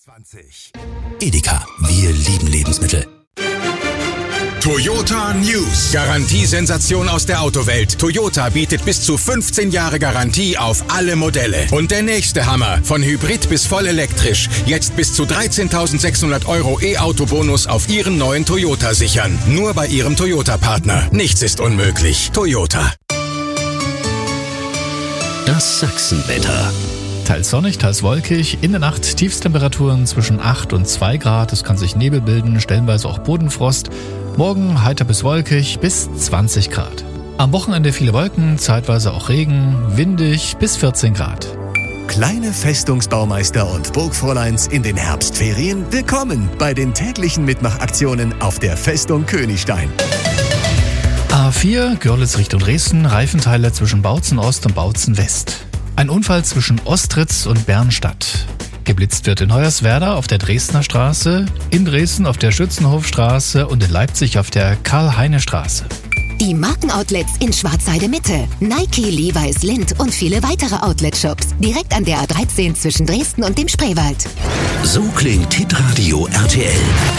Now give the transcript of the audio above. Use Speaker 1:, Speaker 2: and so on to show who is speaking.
Speaker 1: 20. Edeka, wir lieben Lebensmittel.
Speaker 2: Toyota News. Garantiesensation aus der Autowelt. Toyota bietet bis zu 15 Jahre Garantie auf alle Modelle. Und der nächste Hammer. Von Hybrid bis voll elektrisch. Jetzt bis zu 13.600 € E-Auto-Bonus auf Ihren neuen Toyota sichern. Nur bei Ihrem Toyota-Partner. Nichts ist unmöglich. Toyota.
Speaker 1: Das Sachsenwetter.
Speaker 3: Teils sonnig, teils wolkig. In der Nacht Tiefstemperaturen zwischen 8 und 2 Grad. Es kann sich Nebel bilden, stellenweise auch Bodenfrost. Morgen heiter bis wolkig bis 20 Grad. Am Wochenende viele Wolken, zeitweise auch Regen, windig bis 14 Grad.
Speaker 4: Kleine Festungsbaumeister und Burgfräuleins in den Herbstferien, willkommen bei den täglichen Mitmachaktionen auf der Festung Königstein.
Speaker 3: A4, Görlitz Richtung Dresden, Reifenteile zwischen Bautzen Ost und Bautzen West. Ein Unfall zwischen Ostritz und Bernstadt. Geblitzt wird in Hoyerswerda auf der Dresdner Straße, in Dresden auf der Schützenhofstraße und in Leipzig auf der Karl-Heine-Straße.
Speaker 5: Die Markenoutlets in Schwarzheide Mitte, Nike, Levi's, Lindt und viele weitere Outlet-Shops. Direkt an der A13 zwischen Dresden und dem Spreewald.
Speaker 1: So klingt Hitradio RTL.